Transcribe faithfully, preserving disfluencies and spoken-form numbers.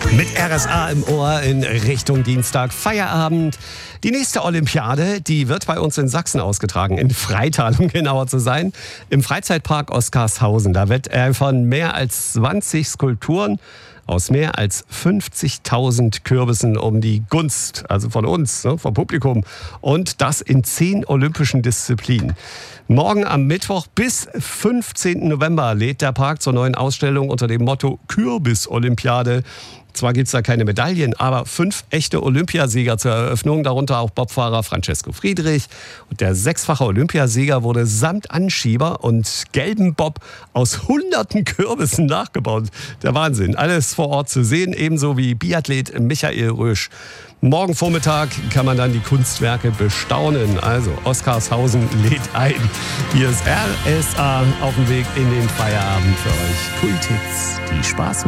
Mit R S A im Ohr in Richtung Dienstag Feierabend. Die nächste Olympiade, die wird bei uns in Sachsen ausgetragen, in Freital, um genauer zu sein, im Freizeitpark Oskarshausen. Da wird er von mehr als zwanzig Skulpturen aus mehr als fünfzigtausend Kürbissen um die Gunst, also von uns, ne, vom Publikum, und das in zehn olympischen Disziplinen. Morgen am Mittwoch bis fünfzehnten November lädt der Park zur neuen Ausstellung unter dem Motto Kürbis-Olympiade. Zwar gibt es da keine Medaillen, aber fünf echte Olympiasieger zur Eröffnung, darunter auch Bobfahrer Francesco Friedrich. Und der sechsfache Olympiasieger wurde samt Anschieber und gelben Bob aus hunderten Kürbissen nachgebaut. Der Wahnsinn. Alles vor Ort zu sehen, ebenso wie Biathlet Michael Rösch. Morgen Vormittag kann man dann die Kunstwerke bestaunen. Also Oskarshausen lädt ein. Hier ist R S A auf dem Weg in den Feierabend für euch. Kulthits, die Spaß machen.